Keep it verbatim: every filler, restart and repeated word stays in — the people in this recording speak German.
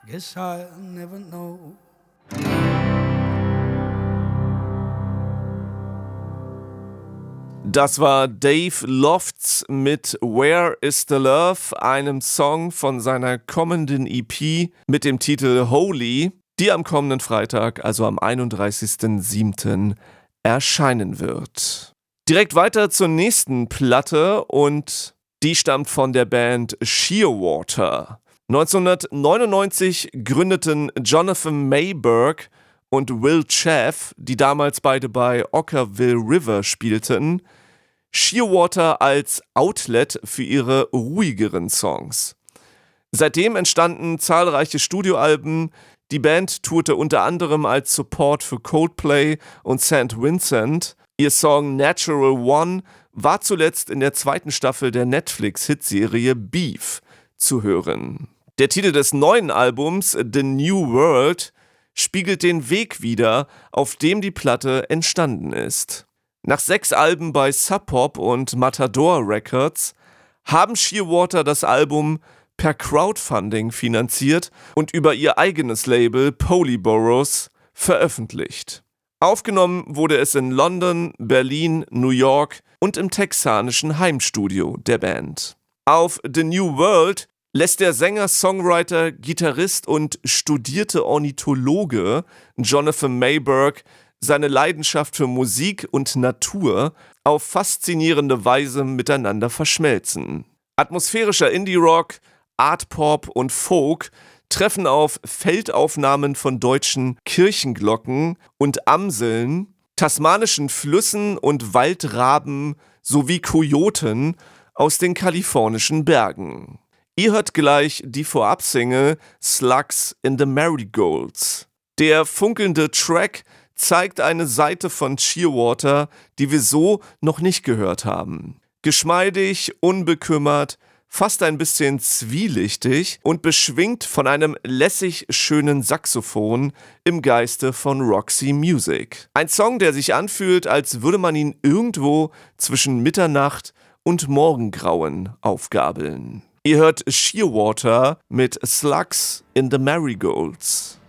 Guess I'll never know. Das war Dave Lofts mit Where is the Love, einem Song von seiner kommenden E P mit dem Titel Holy, die am kommenden Freitag, also am einunddreißigsten siebten erscheinen wird. Direkt weiter zur nächsten Platte und die stammt von der Band Shearwater. neunzehnhundertneunundneunzig gründeten Jonathan Mayberg und Will Chaff, die damals beide bei Okkervil River spielten, Shearwater als Outlet für ihre ruhigeren Songs. Seitdem entstanden zahlreiche Studioalben. Die Band tourte unter anderem als Support für Coldplay und Saint Vincent. Ihr Song Natural One war zuletzt in der zweiten Staffel der Netflix-Hitserie Beef zu hören. Der Titel des neuen Albums, The New World, spiegelt den Weg wider, auf dem die Platte entstanden ist. Nach sechs Alben bei Sub Pop und Matador Records haben Shearwater das Album per Crowdfunding finanziert und über ihr eigenes Label Polyboros veröffentlicht. Aufgenommen wurde es in London, Berlin, New York und im texanischen Heimstudio der Band. Auf The New World lässt der Sänger, Songwriter, Gitarrist und studierte Ornithologe Jonathan Mayberg seine Leidenschaft für Musik und Natur auf faszinierende Weise miteinander verschmelzen. Atmosphärischer Indie-Rock, Art-Pop und Folk treffen auf Feldaufnahmen von deutschen Kirchenglocken und Amseln, tasmanischen Flüssen und Waldraben sowie Kojoten aus den kalifornischen Bergen. Ihr hört gleich die Vorabsingle Slugs in the Marigolds. Der funkelnde Track zeigt eine Seite von Shearwater, die wir so noch nicht gehört haben. Geschmeidig, unbekümmert, fast ein bisschen zwielichtig und beschwingt von einem lässig schönen Saxophon im Geiste von Roxy Music. Ein Song, der sich anfühlt, als würde man ihn irgendwo zwischen Mitternacht und Morgengrauen aufgabeln. Ihr hört Shearwater mit Slugs in the Marigolds.